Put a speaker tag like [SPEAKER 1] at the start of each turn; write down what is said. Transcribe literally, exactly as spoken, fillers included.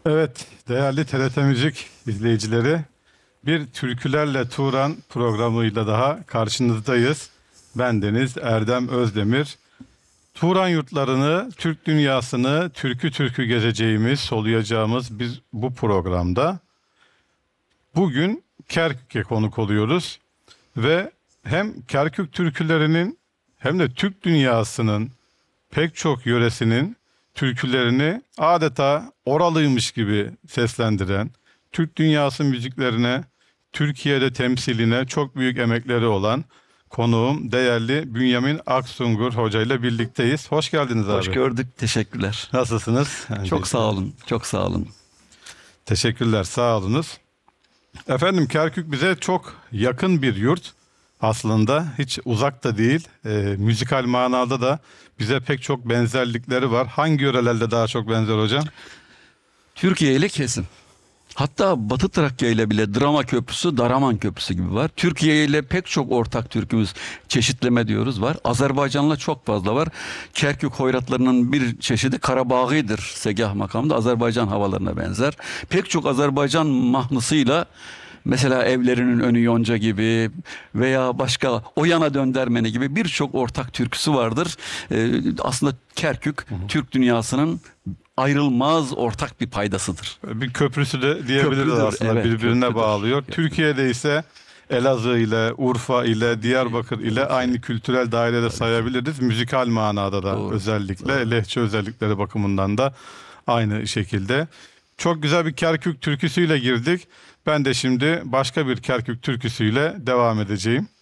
[SPEAKER 1] Evet, değerli T R T Müzik izleyicileri, bir Türkülerle Turan programıyla daha karşınızdayız. Ben Deniz Erdem Özdemir. Turan yurtlarını, Türk dünyasını türkü türkü gezeceğimiz, soluyacağımız biz bu programda bugün Kerkük'e konuk oluyoruz ve hem Kerkük türkülerinin hem de Türk dünyasının pek çok yöresinin türkülerini adeta oralıymış gibi seslendiren, Türk dünyası müziklerine, Türkiye'de temsiline çok büyük emekleri olan konuğum değerli Bünyamin Aksungur Hoca ile birlikteyiz. Hoş geldiniz
[SPEAKER 2] Hoş
[SPEAKER 1] abi.
[SPEAKER 2] gördük. Teşekkürler.
[SPEAKER 1] Nasılsınız?
[SPEAKER 2] Çok sağ olun. Çok sağ olun.
[SPEAKER 1] Teşekkürler, sağ olunuz. Efendim Kerkük bize çok yakın bir yurt. Aslında hiç uzak da değil. Ee, müzikal manada da bize pek çok benzerlikleri var. Hangi yörelerde daha çok benzer hocam?
[SPEAKER 2] Türkiye ile kesin. Hatta Batı Trakya ile bile Drama Köprüsü, Daraman Köprüsü gibi var. Türkiye ile pek çok ortak türkümüz, çeşitleme diyoruz, var. Azerbaycan'la çok fazla var. Kerkük hoyratlarının bir çeşidi Karabağı'dır. Segah makamında Azerbaycan havalarına benzer. Pek çok Azerbaycan mahnısıyla, mesela Evlerinin Önü Yonca gibi veya başka O Yana Döndermeni gibi birçok ortak türküsü vardır. Ee, aslında Kerkük, hı hı, Türk dünyasının ayrılmaz ortak bir paydasıdır.
[SPEAKER 1] Bir köprüsü de diyebiliriz
[SPEAKER 2] Köprüdür,
[SPEAKER 1] aslında,
[SPEAKER 2] evet,
[SPEAKER 1] birbirine
[SPEAKER 2] köprüdür.
[SPEAKER 1] bağlıyor.
[SPEAKER 2] Köprü.
[SPEAKER 1] Türkiye'de ise Elazığ ile, Urfa ile, Diyarbakır ile aynı kültürel dairede sayabiliriz. Müzikal manada da
[SPEAKER 2] Doğru.
[SPEAKER 1] özellikle,
[SPEAKER 2] Doğru.
[SPEAKER 1] lehçe özellikleri bakımından da aynı şekilde. Çok güzel bir Kerkük türküsüyle girdik. Ben de şimdi başka bir Kerkük türküsüyle devam edeceğim.